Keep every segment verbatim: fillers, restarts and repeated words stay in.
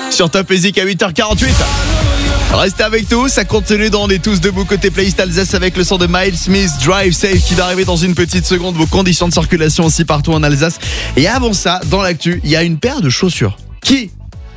sur Top Music à huit heures quarante-huit. Restez avec nous, ça continue dans On est tous debout côté playlist Alsace avec le son de Miles Smith, Drive Safe qui va arriver dans une petite seconde. Vos conditions de circulation aussi partout en Alsace. Et avant ça, dans l'actu, il y a une paire de chaussures qui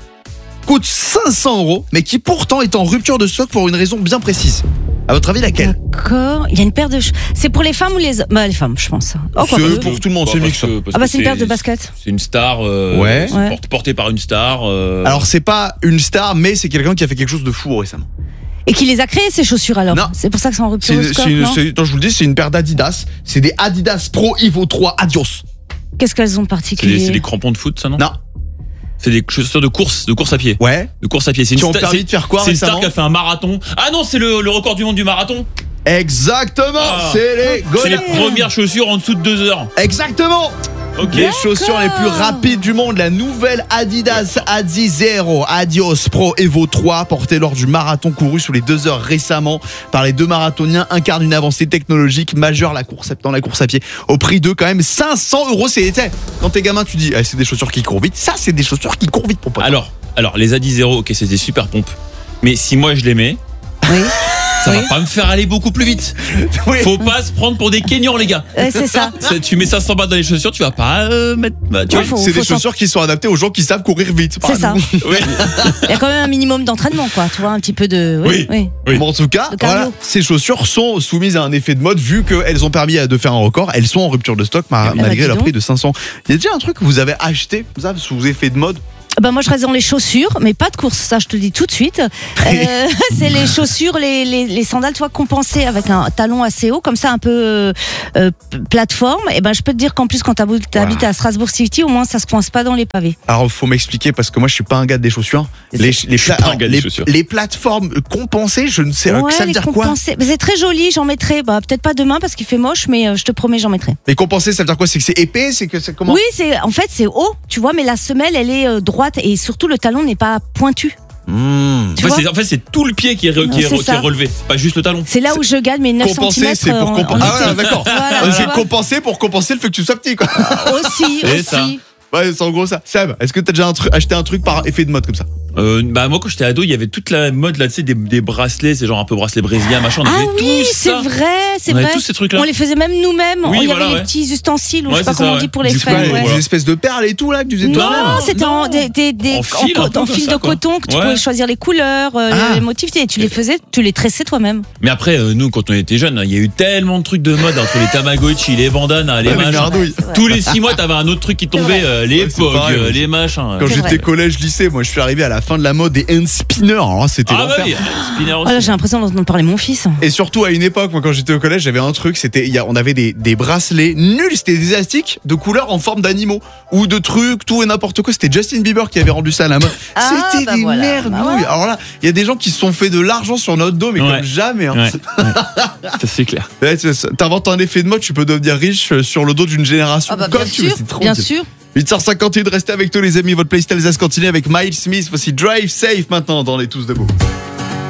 coûte cinq cents euros, mais qui pourtant est en rupture de stock pour une raison bien précise. À votre avis, laquelle? D'accord. Il y a une paire de. Ch- C'est pour les femmes ou les hommes? Bah, les femmes, je pense. Oh, quoi, C'est que- pour tout le monde, c'est Bah, mix. parce que- parce Ah, bah, que c'est une paire de baskets. C'est une star. euh, Ouais. c'est Ouais. porte- portée par une star. euh, Alors, c'est pas une star, mais c'est quelqu'un qui a fait quelque chose de fou récemment. Et qui les a créées, ces chaussures alors? Non. C'est pour ça que c'est en rupture C'est de une, stock, c'est une- non? c'est- non, je vous le dis, c'est une paire d'Adidas. C'est des Adidas Pro Evo trois Adios. Qu'est-ce qu'elles ont de c'est, particulier? des, c'est des crampons de foot, ça, non? Non. C'est des chaussures de course, de course à pied. Ouais. De course à pied. C'est une Qui ont star- permis c'est- de faire quoi C'est une star récemment qui a fait un marathon. Ah non, c'est le, le record du monde du marathon. Exactement. Ah. C'est les C'est les Gola. premières chaussures en dessous de deux heures. Exactement. Ok. Les chaussures les plus rapides du monde, la nouvelle Adidas Adizero Adios Pro Evo trois, portée lors du marathon couru sous les deux heures récemment par les deux marathoniens, incarne une avancée technologique majeure la course, dans la course à pied, au prix de quand même cinq cents euros. C'est été. Quand t'es gamin, tu dis, eh, c'est des chaussures qui courent vite. Ça, c'est des chaussures qui courent vite, pour pote. Alors, alors les Adizero, ok, c'est des super pompes. Mais si moi je les mets, Oui. ça Oui. va pas me faire aller beaucoup plus vite. Oui. Faut pas se prendre pour des Kenyans, les gars. Ouais, c'est ça. Ça, tu mets cinq cents balles dans les chaussures, tu vas pas euh, mettre. Bah, tu Ouais, vois. faut- C'est des s'en- chaussures qui sont adaptées aux gens qui savent courir vite. par C'est ça. exemple. Ouais. Il y a quand même un minimum d'entraînement, quoi. Tu vois, un petit peu de. Oui. oui. Oui. Bon, en tout cas, Le cardio. voilà, ces chaussures sont soumises à un effet de mode vu qu'elles ont permis de faire un record. Elles sont en rupture de stock ma- Ah bah, malgré dis leur donc. prix de cinq cents. Il y a déjà un truc que vous avez acheté comme ça, sous effet de mode? Bah moi je reste dans les chaussures, mais pas de course, ça je te le dis tout de suite. Euh, c'est les chaussures, les, les, les sandales, tu vois, compensées avec un talon assez haut, comme ça un peu euh, euh, plateforme. Et ben je peux te dire qu'en plus quand t'habites Voilà. à Strasbourg City, au moins ça se coince pas dans les pavés. Alors, faut m'expliquer parce que moi, je suis pas un gars des chaussures. Les, les, suis pla- pas un alors, gars des les- chaussures. les plateformes compensées, je ne sais pas Ouais, ça veut les dire quoi. compensées. Mais c'est très joli, j'en mettrai. Bah peut-être pas demain parce qu'il fait moche, mais euh, je te promets j'en mettrai. Mais compensé, ça veut dire quoi? C'est que c'est épais, c'est que c'est comment? Oui, c'est en fait c'est haut, tu vois, mais la semelle elle est euh, droite et surtout le talon n'est pas pointu. Mmh. Tu En fait, vois c'est, en fait, c'est tout le pied qui est, re- qui est, C'est re- qui ça. est relevé. C'est pas juste le talon. C'est là où je gagne mes neuf Compensé, centimètres. c'est pour en- compenser. en Ah, voilà, d'accord. Voilà, Euh, tu c'est vois. compensé pour compenser le fait que tu sois petit, quoi. Aussi, C'est aussi. ça. Ouais, c'est en gros ça. Seb, est-ce que t'as déjà un truc, acheté un truc par effet de mode comme ça? Euh, bah moi quand j'étais ado, il y avait toute la mode là, tu sais, des, des bracelets, c'est genre un peu bracelet brésilien, machin. On Ah avait oui, tout c'est ça. vrai, c'est On avait vrai. tous ces trucs-là. On les faisait même nous-mêmes. Oui, il y voilà, avait ouais. les petits ustensiles, ou je Ouais, sais pas c'est comment ça, on dit ouais. pour les Du faire. coup, ouais. voilà. Des espèces de perles et tout là que tu faisais Non, toi-même. c'était en, non. des, des, des- En fil, en, un peu en comme fil ça, de quoi. coton que tu Ouais. pouvais choisir les couleurs, euh, Ah. les motifs, et tu les faisais, tu les tressais toi-même. Mais après, euh, nous quand on était jeunes, il y a eu tellement de trucs de mode entre les Tamagotchi, les bandanas, les Ouais, les machins. merdouilles. C'est vrai. Tous les six mois, t'avais un autre truc qui tombait, vrai. euh, les Ouais, c'est Pog, pareil, euh, ouais. les machins. Quand C'est j'étais vrai. collège, lycée, moi je suis arrivé à la fin de la mode des hand spinners. Alors là, c'était Ah bah l'enfer. oui, euh, spinner aussi. Voilà, j'ai l'impression d'entendre parler mon fils. Et surtout à une époque, moi quand j'étais au collège, j'avais un truc, c'était, il y a- on avait des, des bracelets nuls, c'était des élastiques de couleurs en forme d'animaux ou de trucs, tout et n'importe quoi. C'était Justin Bieber qui avait rendu ça à la mode. Ah, C'était bah des voilà, merdouilles. bah voilà. Alors là, il y a des gens qui se sont fait de l'argent sur notre dos, mais Ouais. comme jamais. Hein. Ouais, ouais. Ça c'est clair. Ouais, c'est ça. T'inventes un effet de mode, tu peux devenir riche euh, sur le dos d'une génération. Ah bah comme bien tu veux, sûr, c'est trop bien bien. sûr. huit heures cinquante et un, restez avec tous les amis, votre playlist Alsace continue avec Miles Smith. Voici Drive Safe maintenant dans les Tous Debout.